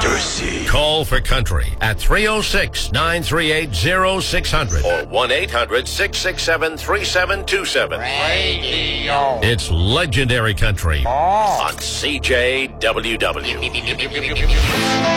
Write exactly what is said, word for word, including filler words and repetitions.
Jersey. Call for country at three oh six, nine three eight, oh six hundred or one eight hundred, six six seven, three seven two seven. Radio. It's legendary country Oh. on C J W W.